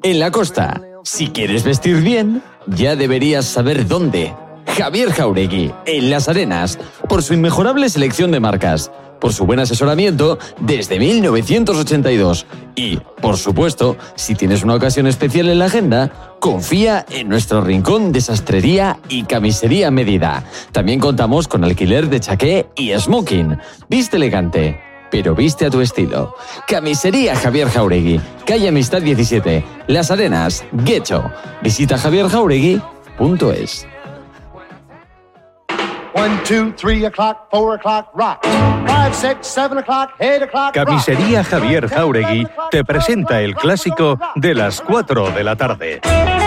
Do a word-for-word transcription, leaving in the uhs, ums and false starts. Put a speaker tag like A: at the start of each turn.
A: en la costa. Si quieres vestir bien, ya deberías saber dónde. Javier Jáuregui, en Las Arenas, por su inmejorable selección de marcas, por su buen asesoramiento desde mil novecientos ochenta y dos y, por supuesto, si tienes una ocasión especial en la agenda, confía en nuestro rincón de sastrería y camisería a medida. También contamos con alquiler de chaqué y smoking. Viste elegante, pero viste a tu estilo. Camisería Javier Jáuregui, calle Amistad diecisiete, Las Arenas, Guecho. Visita javier jáuregui punto es.
B: One, two, three o'clock, four o'clock, rock. Five, six, seven o'clock, eight o'clock, rock.
C: Camisería Javier Jáuregui te presenta el clásico de las cuatro de la tarde.